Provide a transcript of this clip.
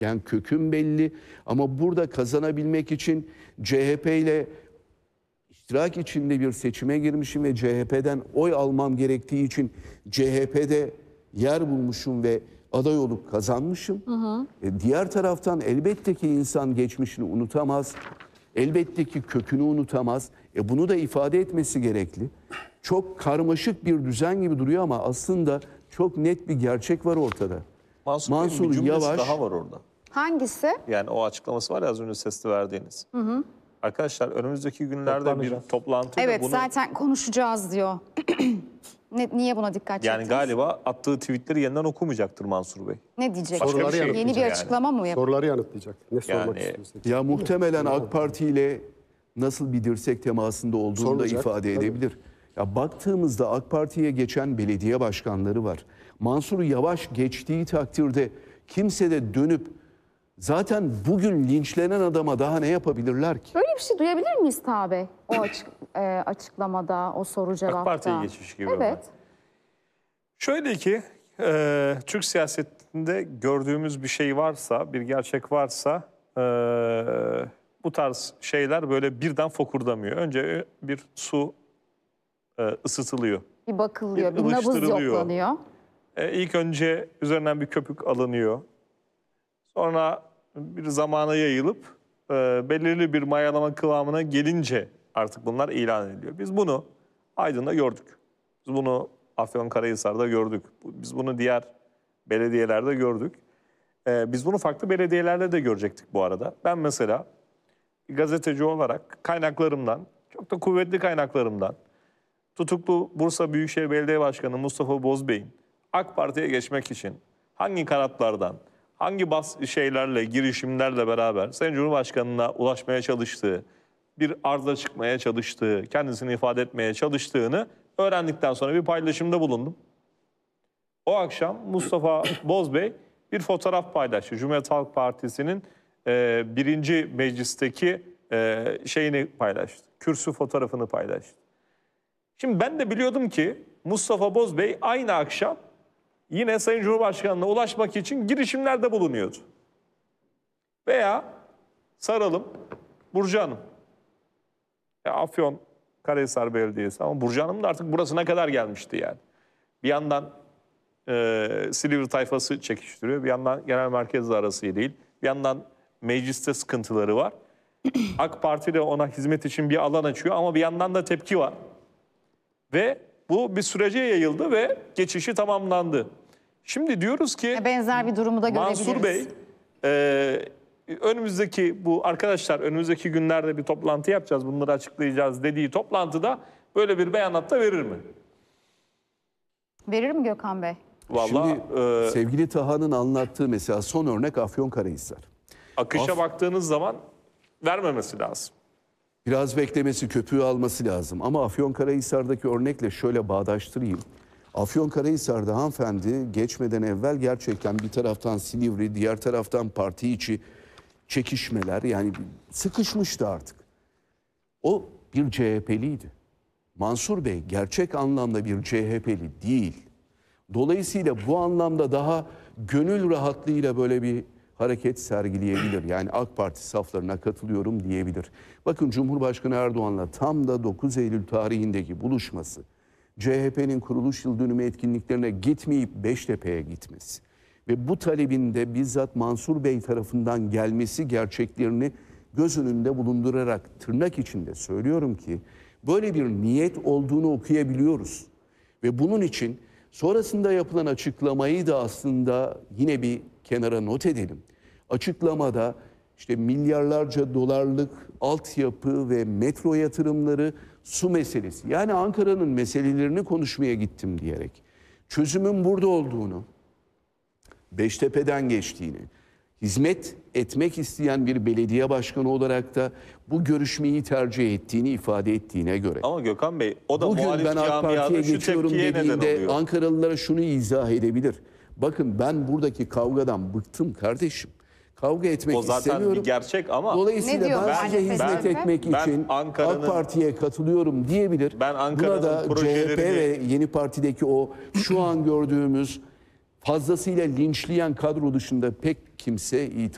Yani köküm belli ama burada kazanabilmek için CHP ile iştirak içinde bir seçime girmişim ve CHP'den oy almam gerektiği için CHP'de yer bulmuşum ve aday olup kazanmışım. Diğer taraftan elbette ki insan geçmişini unutamaz. Elbette ki kökünü unutamaz. Bunu da ifade etmesi gerekli. Çok karmaşık bir düzen gibi duruyor ama aslında çok net bir gerçek var ortada. Mansur bir cümlesi daha var orada. Hangisi? Yani o açıklaması var ya az önce sesli verdiğiniz. Arkadaşlar önümüzdeki günlerde bir toplantı. Evet bunu, zaten konuşacağız diyor. Niye buna dikkat yani çektiniz? galiba attığı tweetleri yeniden okumayacaktır Mansur Bey. Ne diyecek? Başka bir şey Yeni bir yapmayacak açıklama mı yapacak? Soruları yanıtlayacak. Ne sormak Yani- istiyorsun? Ya muhtemelen AK Parti ile nasıl bir dirsek temasında olduğunu da Sorulacak, ifade tabii. edebilir. Ya baktığımızda AK Parti'ye geçen belediye başkanları var. Mansur Yavaş geçtiği takdirde kimse de dönüp zaten bugün linçlenen adama daha ne yapabilirler ki? Böyle bir şey duyabilir miyiz Tabe? O açıklamada, o soru cevapta. AK Parti'ye geçiş gibi. Evet. Şöyle ki Türk siyasetinde gördüğümüz bir şey varsa, bir gerçek varsa bu tarz şeyler böyle birden fokurdamıyor. Önce bir su ısıtılıyor. Bir bakılıyor, Bir bir nabız ılıştırılıyor. yoklanıyor. İlk önce üzerinden bir köpük alınıyor. Sonra bir zamana yayılıp belirli bir mayalama kıvamına gelince artık bunlar ilan ediliyor. Biz bunu Aydın'da gördük. Biz bunu Afyonkarahisar'da gördük. Biz bunu diğer belediyelerde gördük. Biz bunu farklı belediyelerde de görecektik bu arada. Ben mesela bir gazeteci olarak kaynaklarımdan, çok da kuvvetli kaynaklarımdan, tutuklu Bursa Büyükşehir Belediye Başkanı Mustafa Bozbey'in AK Parti'ye geçmek için hangi kanatlardan, hangi girişimlerle beraber Sayın Cumhurbaşkanı'na ulaşmaya çalıştığı, bir arıza çıkmaya çalıştığı, kendisini ifade etmeye çalıştığını öğrendikten sonra bir paylaşımda bulundum. O akşam Mustafa Bozbey bir fotoğraf paylaştı. Cumhuriyet Halk Partisi'nin 1. meclisteki şeyini paylaştı. Kürsü fotoğrafını paylaştı. Şimdi ben de biliyordum ki Mustafa Bozbey aynı akşam yine Sayın Cumhurbaşkanı'na ulaşmak için girişimlerde bulunuyordu. Veya saralım Burcu Hanım. Afyonkarahisar Belediyesi ama Burcu Hanım da artık burasına kadar gelmişti yani. Bir yandan Silivri tayfası çekiştiriyor, bir yandan genel merkezle arası iyi değil, bir yandan mecliste sıkıntıları var. AK Parti de ona hizmet için bir alan açıyor ama bir yandan da tepki var. Ve bu bir sürece yayıldı ve geçişi tamamlandı. Şimdi diyoruz ki Benzer bir durumu da görebiliriz. Mansur Bey önümüzdeki günlerde bir toplantı yapacağız, bunları açıklayacağız dediği toplantıda böyle bir beyanat da verir mi? Verir mi Gökhan Bey? Vallahi Şimdi sevgili Taha'nın anlattığı mesela son örnek Afyonkarahisar. akışa baktığınız zaman vermemesi lazım. Biraz beklemesi, köpüğü alması lazım. Ama Afyonkarahisar'daki örnekle şöyle bağdaştırayım. Afyonkarahisar'da hanımefendi geçmeden evvel gerçekten bir taraftan Silivri, diğer taraftan parti içi çekişmeler, yani sıkışmıştı artık. O bir CHP'liydi. Mansur Bey gerçek anlamda bir CHP'li değil. Dolayısıyla bu anlamda daha gönül rahatlığıyla böyle bir hareket sergileyebilir. Yani AK Parti saflarına katılıyorum diyebilir. Bakın Cumhurbaşkanı Erdoğan'la tam da 9 Eylül tarihindeki buluşması, CHP'nin kuruluş yıl dönümü etkinliklerine gitmeyip Beştepe'ye gitmesi ve bu talebinde bizzat Mansur Bey tarafından gelmesi gerçeklerini göz önünde bulundurarak tırnak içinde söylüyorum ki böyle bir niyet olduğunu okuyabiliyoruz. Ve bunun için sonrasında yapılan açıklamayı da aslında yine bir kenara not edelim. Açıklamada işte milyarlarca dolarlık altyapı ve metro yatırımları, su meselesi, yani Ankara'nın meselelerini konuşmaya gittim diyerek çözümün burada olduğunu, Beştepe'den geçtiğini, hizmet etmek isteyen bir belediye başkanı olarak da bu görüşmeyi tercih ettiğini ifade ettiğine göre. Ama Gökhan Bey o da Bugün muhalif ben AK Parti'ye camiada şu geçiyorum tepkiye neden dediğinde oluyor. Ankaralılara şunu izah edebilir. Bakın ben buradaki kavgadan bıktım kardeşim. Kavga etmek O zaten istemiyorum. bir gerçek ama Ne Dolayısıyla diyor ben size muhalefet? hizmet etmek Ben için Ankara'nın- AK Parti'ye katılıyorum diyebilir. Ben Ankara'nın Buna da projelerini- CHP ve Yeni Parti'deki o şu an gördüğümüz fazlasıyla linçleyen kadro dışında pek kimse itiraz